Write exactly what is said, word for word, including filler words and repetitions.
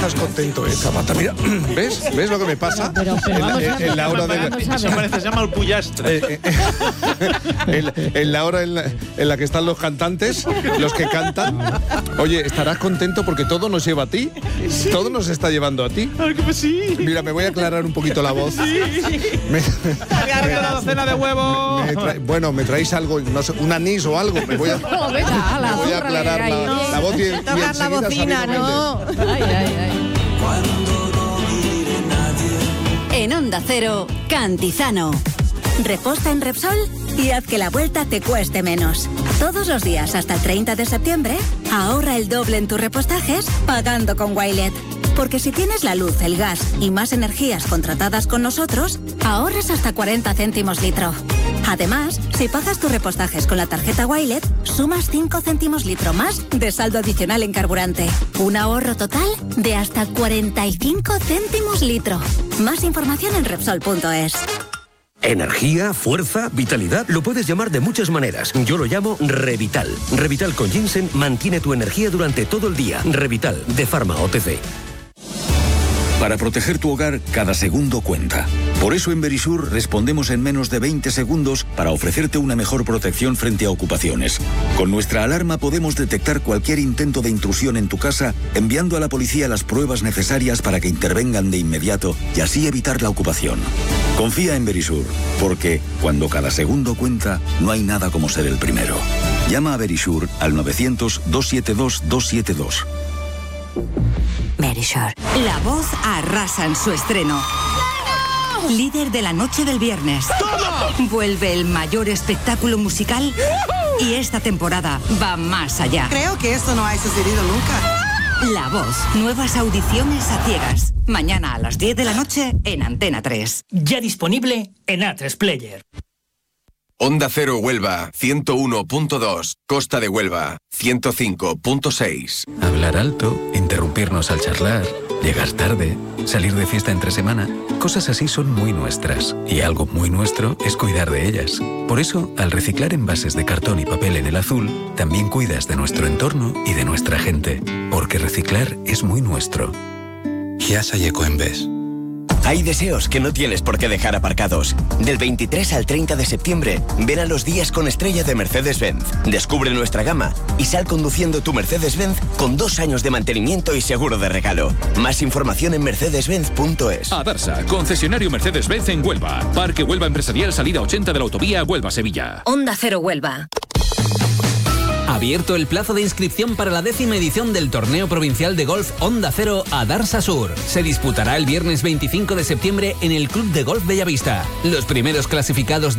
estás contento, eh, Tabata. Mira, ¿ves? ¿Ves lo que me pasa? Pero, pero, pero en, en, en la hora de... Eso parece, se llama el pullastre. Eh, eh, en, en la hora en la, en la que están los cantantes, los que cantan. Oye, estarás contento porque todo nos lleva a ti. Todo nos está llevando a ti. Ay, que sí. Mira, me voy a aclarar un poquito la voz. Sí. Me, me, la docena de huevos. Me trae, bueno, me traéis algo, no sé, un anís o algo. Me voy a, no, venga, me voy a aclarar la, no, la voz y, y tocar la bocina, no. Ay, ay, ay. En Onda Cero, Cantizano. Reposta en Repsol y haz que la vuelta te cueste menos. Todos los días hasta el treinta de septiembre, ahorra el doble en tus repostajes pagando con Wilet. Porque si tienes la luz, el gas y más energías contratadas con nosotros, ahorras hasta cuarenta céntimos litro. Además, si pagas tus repostajes con la tarjeta Wilet, sumas cinco céntimos litro más de saldo adicional en carburante. Un ahorro total de hasta cuarenta y cinco céntimos litro. Más información en Repsol punto es. Energía, fuerza, vitalidad, lo puedes llamar de muchas maneras. Yo lo llamo Revital. Revital con ginseng mantiene tu energía durante todo el día. Revital, de Pharma O T C. Para proteger tu hogar, cada segundo cuenta. Por eso en Verisur respondemos en menos de veinte segundos para ofrecerte una mejor protección frente a ocupaciones. Con nuestra alarma podemos detectar cualquier intento de intrusión en tu casa, enviando a la policía las pruebas necesarias para que intervengan de inmediato y así evitar la ocupación. Confía en Verisur, porque cuando cada segundo cuenta, no hay nada como ser el primero. Llama a Verisur al novecientos, doscientos setenta y dos, doscientos setenta y dos. Verisure. La Voz arrasa en su estreno. Líder de la noche del viernes. ¡Toma! Vuelve el mayor espectáculo musical y esta temporada va más allá. Creo que esto no ha sucedido nunca. La Voz. Nuevas audiciones a ciegas. Mañana a las diez de la noche en Antena tres. Ya disponible en A tres Player. Onda Cero Huelva, ciento uno punto dos. Costa de Huelva, ciento cinco punto seis. Hablar alto, interrumpirnos al charlar, llegar tarde, salir de fiesta entre semana. Cosas así son muy nuestras. Y algo muy nuestro es cuidar de ellas. Por eso, al reciclar envases de cartón y papel en el azul, también cuidas de nuestro entorno y de nuestra gente. Porque reciclar es muy nuestro. Giasa y Ecoembes. Hay deseos que no tienes por qué dejar aparcados. Del veintitrés al treinta de septiembre, ven a los días con estrella de Mercedes-Benz. Descubre nuestra gama y sal conduciendo tu Mercedes-Benz con dos años de mantenimiento y seguro de regalo. Más información en mercedes benz punto es. Adarsa, concesionario Mercedes-Benz en Huelva. Parque Huelva Empresarial, salida ochenta de la autovía Huelva-Sevilla. Onda Cero Huelva. Abierto el plazo de inscripción para la décima edición del Torneo Provincial de Golf Onda Cero Adarsa Sur. Se disputará el viernes veinticinco de septiembre en el Club de Golf Bellavista. Los primeros clasificados de